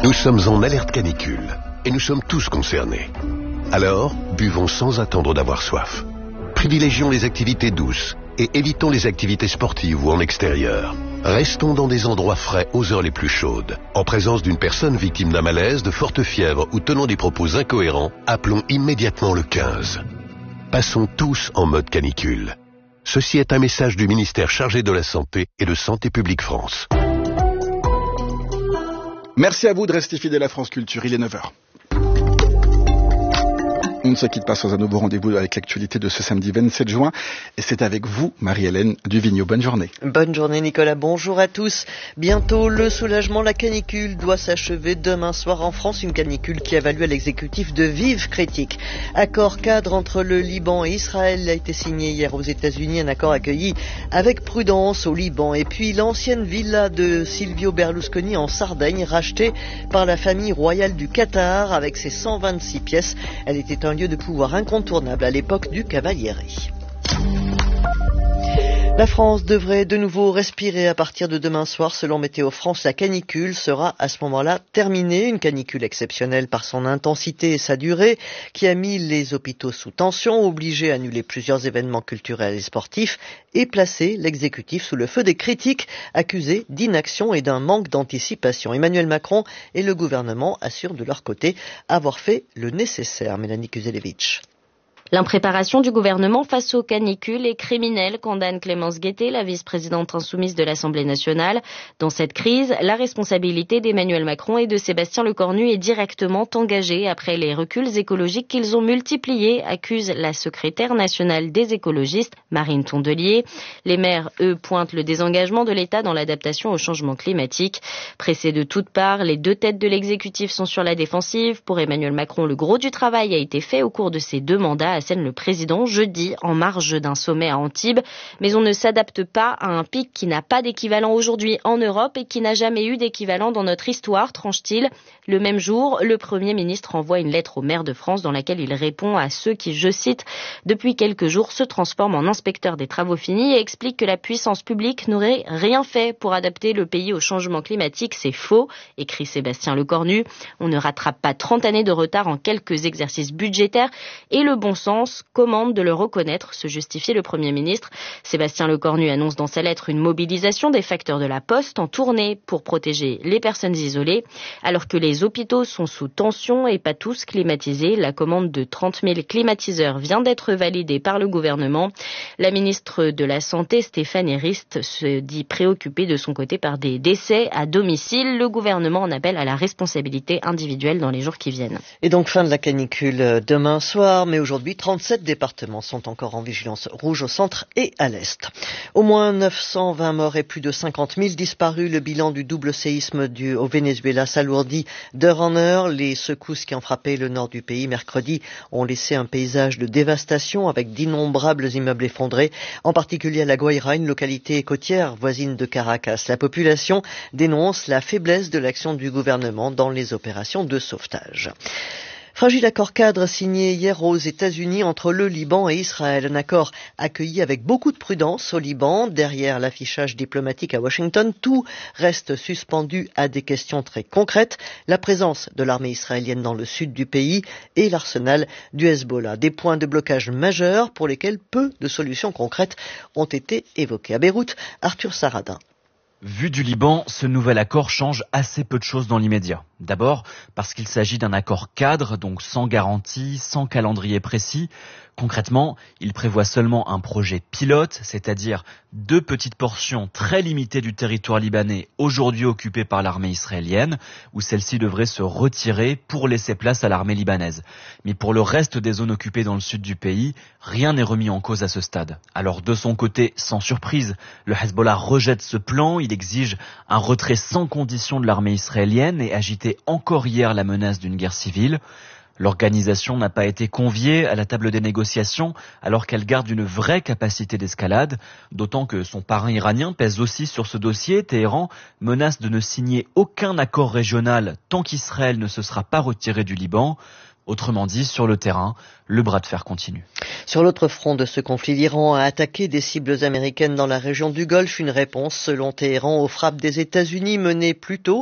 Nous sommes en alerte canicule et nous sommes tous concernés. Alors, buvons sans attendre d'avoir soif. Privilégions les activités douces et évitons les activités sportives ou en extérieur. Restons dans des endroits frais aux heures les plus chaudes. En présence d'une personne victime d'un malaise, de forte fièvre ou tenant des propos incohérents, appelons immédiatement le 15. Passons tous en mode canicule. Ceci est un message du ministère chargé de la Santé et de Santé publique France. Merci à vous de rester fidèle à France Culture, il est 9h. On ne se quitte pas sans un nouveau rendez-vous avec l'actualité de ce samedi 27 juin. Et c'est avec vous, Marie-Hélène Duvigneau. Bonne journée. Bonne journée, Nicolas. Bonjour à tous. Bientôt, le soulagement, la canicule doit s'achever demain soir en France. Une canicule qui a valu à l'exécutif de vives critiques. Accord cadre entre le Liban et Israël a été signé hier aux États-Unis. Un accord accueilli avec prudence au Liban. Et puis, l'ancienne villa de Silvio Berlusconi en Sardaigne, rachetée par la famille royale du Qatar avec ses 126 pièces. Elle était un lieu de pouvoir incontournable à l'époque du Cavaliere. La France devrait de nouveau respirer à partir de demain soir. Selon Météo France, la canicule sera à ce moment-là terminée. Une canicule exceptionnelle par son intensité et sa durée qui a mis les hôpitaux sous tension, obligé à annuler plusieurs événements culturels et sportifs et placé l'exécutif sous le feu des critiques, accusés d'inaction et d'un manque d'anticipation. Emmanuel Macron et le gouvernement assurent de leur côté avoir fait le nécessaire. Mélanie Kuzelevich. L'impréparation du gouvernement face aux canicules est criminelle, condamne Clémence Guettet, la vice-présidente insoumise de l'Assemblée nationale. Dans cette crise, la responsabilité d'Emmanuel Macron et de Sébastien Lecornu est directement engagée après les reculs écologiques qu'ils ont multipliés, accuse la secrétaire nationale des écologistes, Marine Tondelier. Les maires, eux, pointent le désengagement de l'État dans l'adaptation au changement climatique. Pressés de toutes parts, les deux têtes de l'exécutif sont sur la défensive. Pour Emmanuel Macron, le gros du travail a été fait au cours de ses 2 mandats, assène le président jeudi en marge d'un sommet à Antibes. Mais on ne s'adapte pas à un pic qui n'a pas d'équivalent aujourd'hui en Europe et qui n'a jamais eu d'équivalent dans notre histoire, tranche-t-il. Le même jour, le Premier ministre envoie une lettre aux maires de France dans laquelle il répond à ceux qui, je cite, « depuis quelques jours se transforment en inspecteurs des travaux finis » et explique que la puissance publique n'aurait rien fait pour adapter le pays au changement climatique. C'est faux, écrit Sébastien Lecornu. On ne rattrape pas 30 années de retard en quelques exercices budgétaires et le bon sens commande de le reconnaître, se justifiait le Premier ministre. Sébastien Lecornu annonce dans sa lettre une mobilisation des facteurs de la Poste en tournée pour protéger les personnes isolées. Alors que les hôpitaux sont sous tension et pas tous climatisés, la commande de 30 000 climatiseurs vient d'être validée par le gouvernement. La ministre de la Santé, Stéphanie Rist, se dit préoccupée de son côté par des décès à domicile. Le gouvernement en appelle à la responsabilité individuelle dans les jours qui viennent. Et donc fin de la canicule demain soir, mais aujourd'hui 37 départements sont encore en vigilance rouge au centre et à l'est. Au moins 920 morts et plus de 50 000 disparus. Le bilan du double séisme au Venezuela s'alourdit d'heure en heure. Les secousses qui ont frappé le nord du pays mercredi ont laissé un paysage de dévastation avec d'innombrables immeubles effondrés, en particulier à La Guaira, une localité côtière voisine de Caracas. La population dénonce la faiblesse de l'action du gouvernement dans les opérations de sauvetage. Fragile accord cadre signé hier aux États-Unis entre le Liban et Israël. Un accord accueilli avec beaucoup de prudence au Liban. Derrière l'affichage diplomatique à Washington, tout reste suspendu à des questions très concrètes. La présence de l'armée israélienne dans le sud du pays et l'arsenal du Hezbollah. Des points de blocage majeurs pour lesquels peu de solutions concrètes ont été évoquées. À Beyrouth, Arthur Saradin. Vu du Liban, ce nouvel accord change assez peu de choses dans l'immédiat. D'abord, parce qu'il s'agit d'un accord cadre, donc sans garantie, sans calendrier précis. Concrètement, il prévoit seulement un projet pilote, c'est-à-dire 2 petites portions très limitées du territoire libanais aujourd'hui occupé par l'armée israélienne, où celle-ci devrait se retirer pour laisser place à l'armée libanaise. Mais pour le reste des zones occupées dans le sud du pays, rien n'est remis en cause à ce stade. Alors de son côté, sans surprise, le Hezbollah rejette ce plan, il exige un retrait sans condition de l'armée israélienne et agitait encore hier la menace d'une guerre civile. L'organisation n'a pas été conviée à la table des négociations alors qu'elle garde une vraie capacité d'escalade, d'autant que son parrain iranien pèse aussi sur ce dossier. Téhéran menace de ne signer aucun accord régional tant qu'Israël ne se sera pas retiré du Liban. Autrement dit, sur le terrain, le bras de fer continue. Sur l'autre front de ce conflit, l'Iran a attaqué des cibles américaines dans la région du Golfe. Une réponse, selon Téhéran, aux frappes des États-Unis menées plus tôt